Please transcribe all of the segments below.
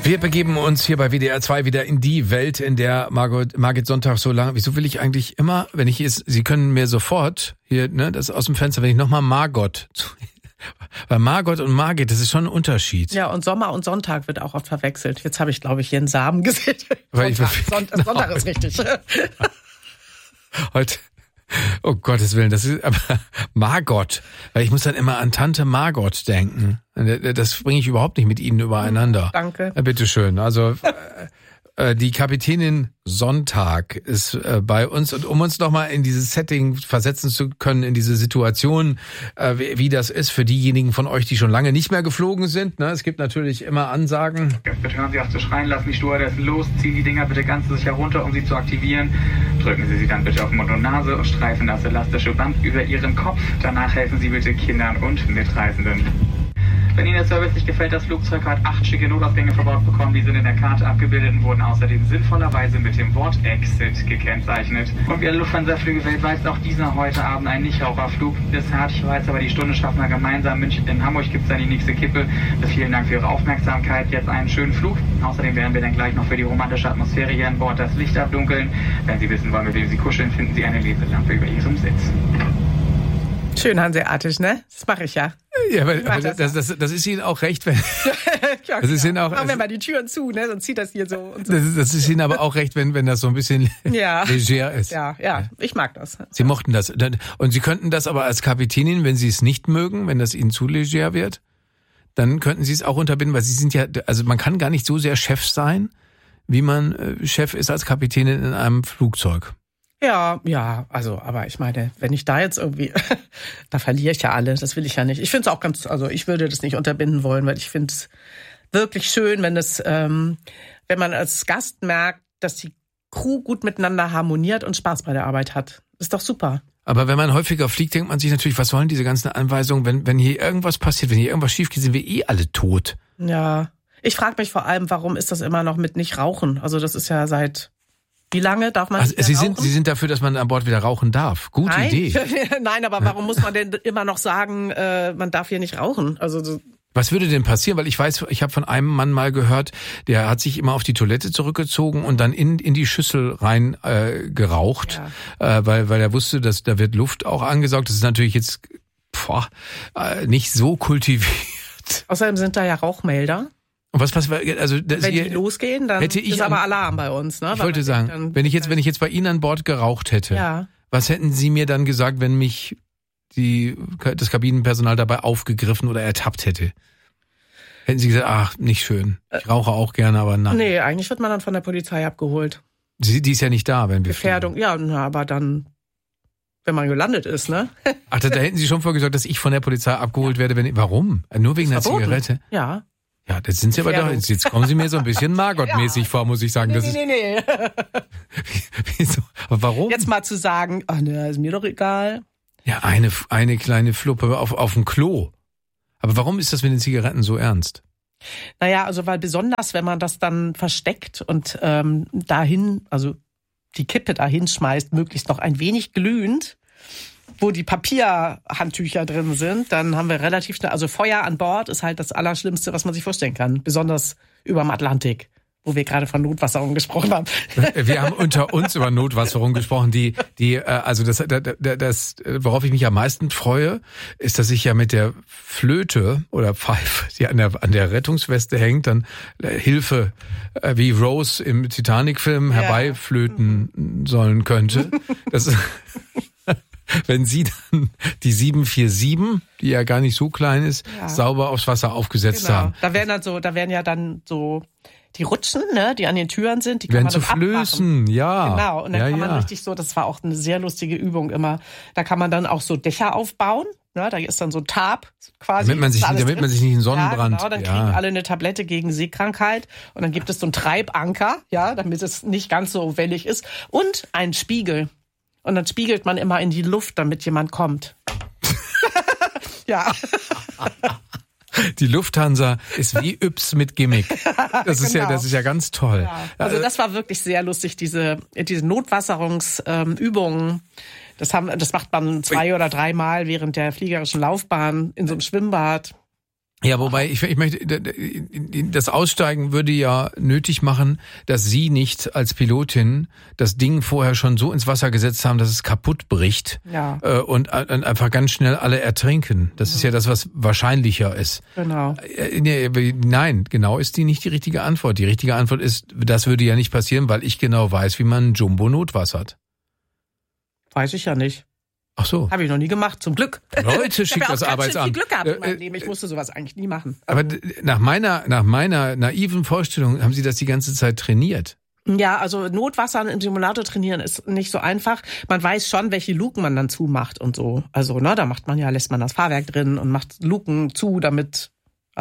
Wir begeben uns hier bei WDR 2 wieder in die Welt, in der Margit Sonntag so lange... Wieso will ich eigentlich immer, wenn ich jetzt... Sie können mir sofort hier, ne, das aus dem Fenster, wenn ich nochmal Margot... Weil Margot und Margit, das ist schon ein Unterschied. Ja, und Sommer und Sonntag wird auch oft verwechselt. Jetzt habe ich, glaube ich, hier einen Samen gesehen. Sonntag ist richtig. Heute... Oh Gottes Willen, das ist aber Margot, weil ich muss dann immer an Tante Margot denken. Das bringe ich überhaupt nicht mit Ihnen übereinander. Danke. Bitteschön. Also die Kapitänin Sonntag ist bei uns, und um uns nochmal in dieses Setting versetzen zu können, in diese Situation, wie das ist für diejenigen von euch, die schon lange nicht mehr geflogen sind. Ne? Es gibt natürlich immer Ansagen. Bitte hören Sie auf zu schreien, lassen die Stewardessen los, ziehen die Dinger bitte ganz sicher runter, um sie zu aktivieren. Drücken Sie sie dann bitte auf Mund und Nase und streifen das elastische Band über Ihren Kopf. Danach helfen Sie bitte Kindern und Mitreisenden. Wenn Ihnen der Service nicht gefällt, das Flugzeug hat 8 schicke Notausgänge verbaut bekommen. Die sind in der Karte abgebildet und wurden außerdem sinnvollerweise mit dem Wort Exit gekennzeichnet. Und wie alle Lufthansa-Flüge weltweit ist auch dieser heute Abend ein Nichtraucherflug. Bisher ich weiß, aber die Stunde schaffen wir gemeinsam. München in Hamburg gibt es dann die nächste Kippe. Vielen Dank für Ihre Aufmerksamkeit. Jetzt einen schönen Flug. Außerdem werden wir dann gleich noch für die romantische Atmosphäre hier an Bord das Licht abdunkeln. Wenn Sie wissen wollen, mit wem Sie kuscheln, finden Sie eine Leselampe über Ihrem Sitz. Schön hanseatisch, ne? Das mache ich ja. Ja, aber das ist Ihnen auch recht, wenn... Ja, das ist Ihnen auch, machen wir mal die Türen zu, ne? Sonst zieht das hier so und so. Das ist Ihnen aber auch recht, wenn das so ein bisschen leger ist. Ja, ich mag das. Sie mochten das. Und Sie könnten das aber als Kapitänin, wenn Sie es nicht mögen, wenn das Ihnen zu leger wird, dann könnten Sie es auch unterbinden, weil Sie sind ja... Also man kann gar nicht so sehr Chef sein, wie man Chef ist als Kapitänin in einem Flugzeug. Ja, aber ich meine, wenn ich da jetzt irgendwie, da verliere ich ja alle, das will ich ja nicht. Ich finde es auch ich würde das nicht unterbinden wollen, weil ich finde es wirklich schön, wenn man als Gast merkt, dass die Crew gut miteinander harmoniert und Spaß bei der Arbeit hat. Ist doch super. Aber wenn man häufiger fliegt, denkt man sich natürlich, was sollen diese ganzen Anweisungen, wenn hier irgendwas passiert, wenn hier irgendwas schief geht, sind wir alle tot. Ja, ich frage mich vor allem, warum ist das immer noch mit nicht rauchen? Also das ist ja seit... Wie lange darf man Sie sind dafür, dass man an Bord wieder rauchen darf. Gute Idee. Nein, aber warum muss man denn immer noch sagen, man darf hier nicht rauchen? Also was würde denn passieren? Weil ich weiß, ich habe von einem Mann mal gehört, der hat sich immer auf die Toilette zurückgezogen und dann in die Schüssel rein geraucht, weil er wusste, dass da wird Luft auch angesaugt. Das ist natürlich jetzt nicht so kultiviert. Außerdem sind da ja Rauchmelder. Und was passiert? Also wenn die losgehen, dann ist aber Alarm bei uns. Ne? Ich wollte sagen, wenn ich jetzt bei Ihnen an Bord geraucht hätte, was hätten Sie mir dann gesagt, wenn mich das Kabinenpersonal dabei aufgegriffen oder ertappt hätte? Hätten Sie gesagt, ach, nicht schön. Ich rauche auch gerne, aber nein. Nee, eigentlich wird man dann von der Polizei abgeholt. Die ist ja nicht da, wenn wir Gefährdung, fliegen. Ja, aber dann, wenn man gelandet ist, ne? Ach, da hätten Sie schon vorgesorgt, dass ich von der Polizei abgeholt werde. Warum? Nur wegen der Zigarette? Ja. Ja, das sind Sie aber doch. Jetzt kommen Sie mir so ein bisschen Margot-mäßig vor, muss ich sagen. Nee. Wieso? Aber warum? Jetzt mal zu sagen, ist mir doch egal. Ja, eine kleine Fluppe auf dem Klo. Aber warum ist das mit den Zigaretten so ernst? Naja, also weil besonders, wenn man das dann versteckt und dahin, also die Kippe dahin schmeißt, möglichst noch ein wenig glühend, wo die Papierhandtücher drin sind, dann haben wir relativ schnell, also Feuer an Bord ist halt das Allerschlimmste, was man sich vorstellen kann. Besonders überm Atlantik, wo wir gerade von Notwasserung gesprochen haben. Wir haben unter uns über Notwasserung gesprochen, also das, worauf ich mich am meisten freue, ist, dass ich ja mit der Flöte oder Pfeife, die an der Rettungsweste hängt, dann Hilfe, wie Rose im Titanic-Film herbeiflöten sollen könnte. Das wenn Sie dann die 747, die ja gar nicht so klein ist, sauber aufs Wasser aufgesetzt haben. Da werden ja dann so die Rutschen, ne, die an den Türen sind, die kann werden man zu dann Flößen, abmachen. ja. Genau, und dann kann man richtig so, das war auch eine sehr lustige Übung immer, da kann man dann auch so Dächer aufbauen, ne, da ist dann so ein Tarp quasi. Damit man sich nicht in Sonnenbrand. Ja, genau, dann kriegen alle eine Tablette gegen Seekrankheit und dann gibt es so einen Treibanker, ja, damit es nicht ganz so wellig ist und einen Spiegel. Und dann spiegelt man immer in die Luft, damit jemand kommt. Ja. Die Lufthansa ist wie Yps mit Gimmick. Das ist ja ganz toll. Ja. Also das war wirklich sehr lustig, diese Notwasserungsübungen. Das macht man 2 oder 3 Mal während der fliegerischen Laufbahn in so einem Schwimmbad. Ja, wobei ich möchte, das Aussteigen würde ja nötig machen, dass Sie nicht als Pilotin das Ding vorher schon so ins Wasser gesetzt haben, dass es kaputt bricht und einfach ganz schnell alle ertrinken. Das ist ja das, was wahrscheinlicher ist. Genau. Nein, genau ist die nicht die richtige Antwort. Die richtige Antwort ist, das würde ja nicht passieren, weil ich genau weiß, wie man Jumbo notwassert. Weiß ich ja nicht. Ach so. Habe ich noch nie gemacht, zum Glück. Leute, schickt das Arbeitsamt. Ich habe viel Glück gehabt in meinem Leben. Ich musste sowas eigentlich nie machen. Aber nach meiner naiven Vorstellung haben Sie das die ganze Zeit trainiert. Ja, also Notwasser im Simulator trainieren ist nicht so einfach. Man weiß schon, welche Luken man dann zumacht und so. Also, da lässt man das Fahrwerk drin und macht Luken zu, damit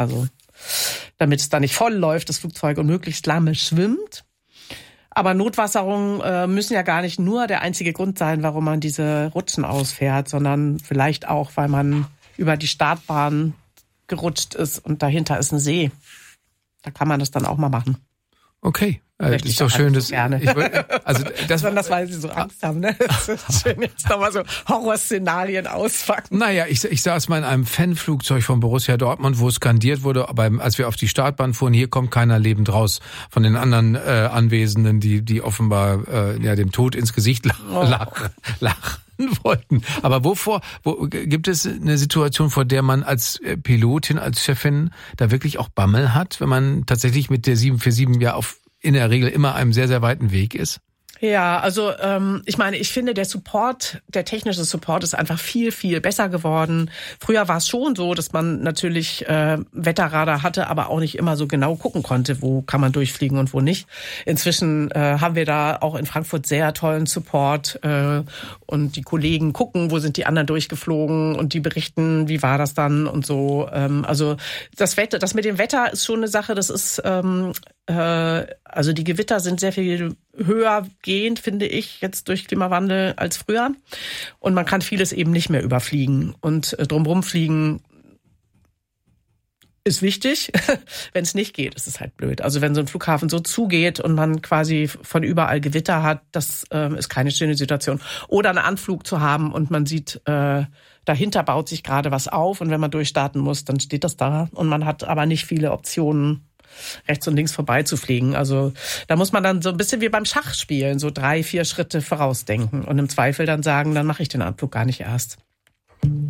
es da nicht voll läuft, das Flugzeug, und möglichst lange schwimmt. Aber Notwasserungen müssen ja gar nicht nur der einzige Grund sein, warum man diese Rutschen ausfährt, sondern vielleicht auch, weil man über die Startbahn gerutscht ist und dahinter ist ein See. Da kann man das dann auch mal machen. Okay, das ist doch schön, dass gerne. Besonders weil Sie so Angst haben, ne? Das ist schön, jetzt nochmal so Horrorszenarien auspacken. Naja, ich saß mal in einem Fanflugzeug von Borussia Dortmund, wo skandiert wurde, als wir auf die Startbahn fuhren, hier kommt keiner lebend raus, von den anderen Anwesenden, die offenbar dem Tod ins Gesicht lachen wollten. Aber gibt es eine Situation, vor der man als Pilotin, als Chefin da wirklich auch Bammel hat, wenn man tatsächlich mit der 747 ja in der Regel immer einem sehr, sehr weiten Weg ist? Ja, also ich finde, der technische Support ist einfach viel, viel besser geworden. Früher war es schon so, dass man natürlich Wetterradar hatte, aber auch nicht immer so genau gucken konnte, wo kann man durchfliegen und wo nicht. Inzwischen haben wir da auch in Frankfurt sehr tollen Support und die Kollegen gucken, wo sind die anderen durchgeflogen, und die berichten, wie war das dann und so. Also das mit dem Wetter ist schon eine Sache, das ist also die Gewitter sind sehr viel höher gehend, finde ich, jetzt durch Klimawandel als früher. Und man kann vieles eben nicht mehr überfliegen. Und drumherum fliegen ist wichtig. Wenn es nicht geht, ist es halt blöd. Also wenn so ein Flughafen so zugeht und man quasi von überall Gewitter hat, das ist keine schöne Situation. Oder einen Anflug zu haben und man sieht, dahinter baut sich gerade was auf, und wenn man durchstarten muss, dann steht das da. Und man hat aber nicht viele Optionen, rechts und links vorbei zu fliegen. Also da muss man dann so ein bisschen wie beim Schachspielen, so 3-4 Schritte vorausdenken und im Zweifel dann sagen, dann mache ich den Anflug gar nicht erst.